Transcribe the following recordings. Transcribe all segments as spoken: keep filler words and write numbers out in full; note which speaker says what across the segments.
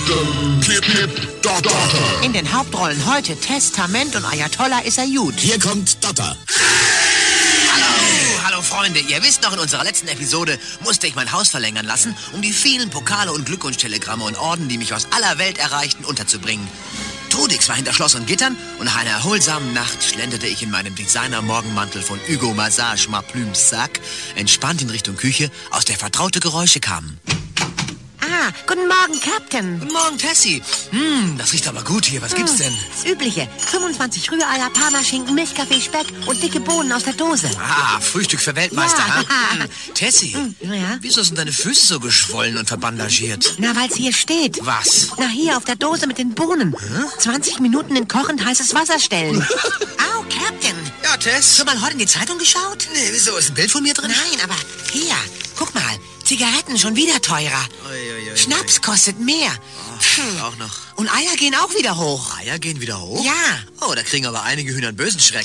Speaker 1: Captain Pip-Pip-Dotter.
Speaker 2: In den Hauptrollen heute Testament und Ayatollah ist er gut.
Speaker 1: Hier kommt Dotter.
Speaker 3: Hallo, hallo Freunde. Ihr wisst noch, in unserer letzten Episode musste ich mein Haus verlängern lassen, um die vielen Pokale und Glückwunschtelegramme und Orden, die mich aus aller Welt erreichten, unterzubringen. Trudix war hinter Schloss und Gittern und nach einer erholsamen Nacht schlenderte ich in meinem Designer-Morgenmantel von Hugo Massage Ma Plumes Sac entspannt in Richtung Küche, aus der vertraute Geräusche kamen.
Speaker 2: Ah, guten Morgen, Captain.
Speaker 3: Guten Morgen, Tessie. Hm, das riecht aber gut hier. Was gibt's denn?
Speaker 2: Das Übliche. fünfundzwanzig Rühreier, Parmaschinken, Milchkaffee, Speck und dicke Bohnen aus der Dose.
Speaker 3: Ah, Frühstück für Weltmeister,
Speaker 2: Ja.
Speaker 3: ha? Hm. Tessie,
Speaker 2: Ja?
Speaker 3: wieso sind deine Füße so geschwollen und verbandagiert?
Speaker 2: Na, weil's hier steht.
Speaker 3: Was?
Speaker 2: Na, hier auf der Dose mit den Bohnen. zwanzig Minuten in kochend heißes Wasser stellen. Au, Captain.
Speaker 3: Ja, Tess?
Speaker 2: Schon mal heute in die Zeitung geschaut?
Speaker 3: Nee, wieso? Ist ein Bild von mir drin?
Speaker 2: Nein, aber hier, guck mal. Zigaretten schon wieder teurer.
Speaker 3: Ui, ui, ui.
Speaker 2: Schnaps kostet mehr.
Speaker 3: Oh, auch noch.
Speaker 2: Und Eier gehen auch wieder hoch.
Speaker 3: Eier gehen wieder hoch?
Speaker 2: Ja.
Speaker 3: Oh, da kriegen aber einige Hühner einen bösen Schreck.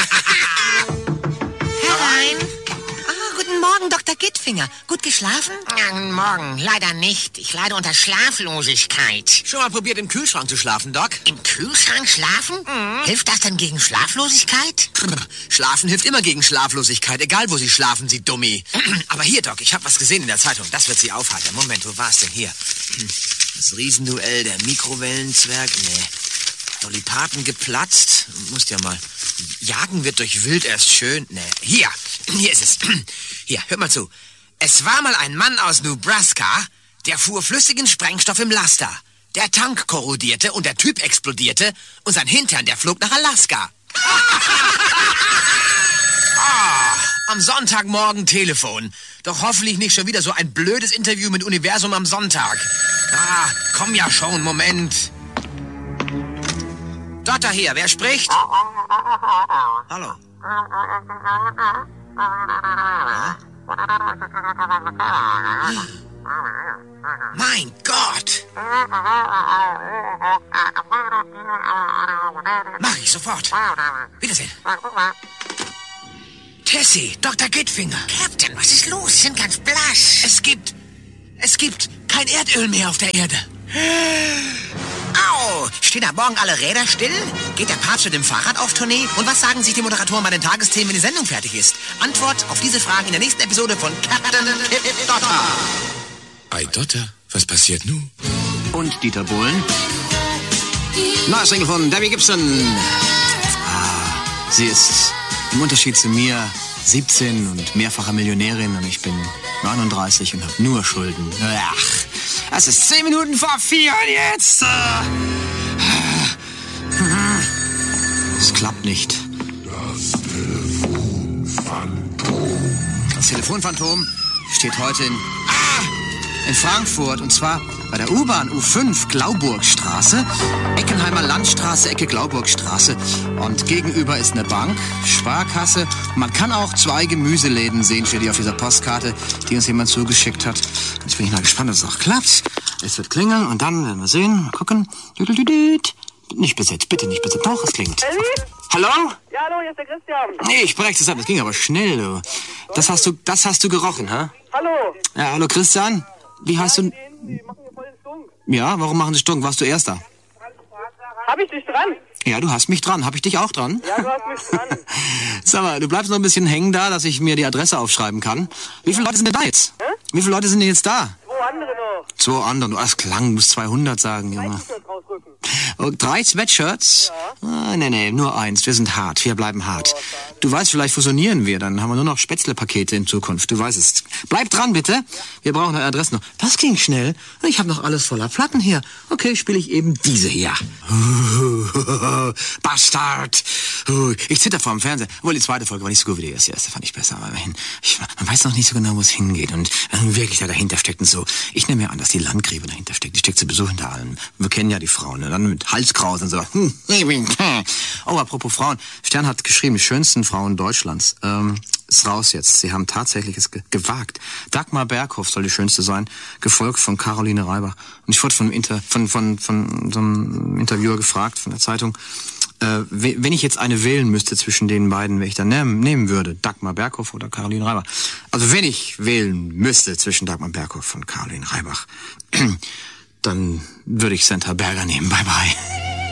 Speaker 2: Herein. Ah, guten Morgen, Doktor Gittfinger. Gut geschlafen?
Speaker 4: Guten Morgen. Leider nicht. Ich leide unter Schlaflosigkeit.
Speaker 3: Schon mal probiert, im Kühlschrank zu schlafen, Doc?
Speaker 4: Im Kühlschrank schlafen? Hilft das denn gegen Schlaflosigkeit?
Speaker 3: Schlafen hilft immer gegen Schlaflosigkeit, egal wo Sie schlafen, Sie Dummi. Aber hier, Doc, ich habe was gesehen in der Zeitung. Das wird Sie aufheitern. Moment, wo war's denn hier? Das Riesenduell der Mikrowellenzwerg? Nee. Dolly Parton geplatzt? Musst ja mal. Jagen wird durch Wild erst schön? Nee. Hier, hier ist es. Hier, hört mal zu. Es war mal ein Mann aus Nebraska, der fuhr flüssigen Sprengstoff im Laster. Der Tank korrodierte und der Typ explodierte und sein Hintern, der flog nach Alaska. Ah, am Sonntagmorgen Telefon. Doch hoffentlich nicht schon wieder so ein blödes Interview mit Universum am Sonntag. Ah, komm ja schon, Moment. Dotter hier, wer spricht? Hallo. Ja? Mein Gott! Mach ich sofort. Wiedersehen. Tessie, Doktor Gittfinger.
Speaker 4: Captain, was ist los? Sie sind ganz blass.
Speaker 3: Es gibt... Es gibt kein Erdöl mehr auf der Erde. Au! Stehen ab morgen alle Räder still? Geht der Papst mit dem Fahrrad auf Tournee? Und was sagen sich die Moderatoren bei den Tagesthemen, wenn die Sendung fertig ist? Antwort auf diese Fragen in der nächsten Episode von Captain Dotter.
Speaker 1: Ei, Dotter, was passiert nun?
Speaker 5: Und Dieter Bohlen. Neuer Single von Debbie Gibson. Ah, sie ist im Unterschied zu mir siebzehn und mehrfache Millionärin und ich bin neununddreißig und habe nur Schulden. Ach, es ist zehn Minuten vor vier und jetzt... Es klappt nicht.
Speaker 1: Das Telefonphantom.
Speaker 5: Das Telefonphantom steht heute in... Ah! In Frankfurt, und zwar bei der U-Bahn U fünf Glauburgstraße, Eckenheimer Landstraße, Ecke Glauburgstraße. Und gegenüber ist eine Bank, Sparkasse. Man kann auch zwei Gemüseläden sehen, steht hier auf dieser Postkarte, die uns jemand zugeschickt hat. Jetzt bin ich mal gespannt, dass es auch klappt. Es wird klingeln und dann werden wir sehen, mal gucken. Nicht besetzt, bitte nicht besetzt. Doch, es klingt.
Speaker 6: Elli?
Speaker 5: Hallo?
Speaker 6: Ja, hallo, hier ist der Christian.
Speaker 5: Nee, ich breche das ab, das ging aber schnell, du. Das hast du, das hast du gerochen, ha?
Speaker 6: Hallo.
Speaker 5: Ja, hallo Christian. Wie heißt du...
Speaker 6: Die machen hier voll den Stunk.
Speaker 5: Ja, warum machen sie Stunk? Warst du Erster?
Speaker 6: Hab ich dich dran?
Speaker 5: Ja, du hast mich dran. Hab ich dich auch dran?
Speaker 6: Ja, du hast mich dran.
Speaker 5: Sag mal, du bleibst noch ein bisschen hängen da, dass ich mir die Adresse aufschreiben kann. Wie viele Leute sind denn da jetzt?
Speaker 6: Hä?
Speaker 5: Wie viele Leute sind denn jetzt da?
Speaker 6: Zwei andere noch.
Speaker 5: Zwei andere. Das klang, du musst zweihundert sagen,
Speaker 6: Ein
Speaker 5: Junge.
Speaker 6: T-Shirt rausrücken.
Speaker 5: Oh, drei Sweatshirts? Ah, nee, nee, nur eins. Wir sind hart. Wir bleiben hart. Du weißt, vielleicht fusionieren wir. Dann haben wir nur noch Spätzlepakete in Zukunft. Du weißt es. Bleib dran, bitte. Wir brauchen eine Adresse noch. Das ging schnell. Ich habe noch alles voller Platten hier. Okay, spiele ich eben diese hier. Bastard. Ich zitter vor dem Fernseher. Obwohl, die zweite Folge war nicht so gut wie die erste. Die erste fand ich besser. Aber immerhin, ich, man weiß noch nicht so genau, wo es hingeht. Und äh, wirklich da dahinter steckt und so. Ich nehme mir an, dass die Landgräbe dahinter steckt. Die steckt sowieso hinter allem. Wir kennen ja die Frauen. Ne? Dann mit Halskraus und so. Oh, apropos Frauen. Stern hat geschrieben, die schönsten Frauen Deutschlands. Ähm, ist raus jetzt. Sie haben tatsächlich es ge gewagt. Dagmar Berghoff soll die schönste sein, gefolgt von Caroline Reibach. Und ich wurde von, Inter von, von, von so einem Interviewer gefragt, von der Zeitung, äh, wenn ich jetzt eine wählen müsste zwischen den beiden, wer ich dann nehmen, nehmen würde, Dagmar Berghoff oder Caroline Reibach. Also wenn ich wählen müsste zwischen Dagmar Berghoff und Caroline Reibach, Dann würde ich Santa Berger nehmen. Bye, bye.